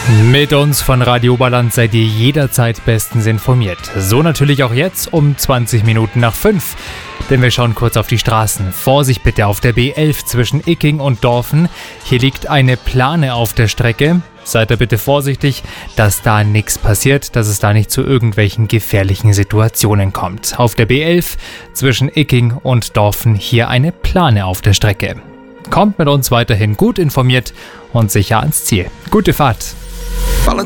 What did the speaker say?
Mit uns von Radio Oberland seid ihr jederzeit bestens informiert. So natürlich auch jetzt um 20 Minuten nach 5. Denn wir schauen kurz auf die Straßen. Vorsicht bitte auf der B11 zwischen Icking und Dorfen. Hier liegt eine Plane auf der Strecke. Seid da bitte vorsichtig, dass da nichts passiert, dass es da nicht zu irgendwelchen gefährlichen Situationen kommt. Auf der B11 zwischen Icking und Dorfen hier eine Plane auf der Strecke. Kommt mit uns weiterhin gut informiert und sicher ans Ziel. Gute Fahrt!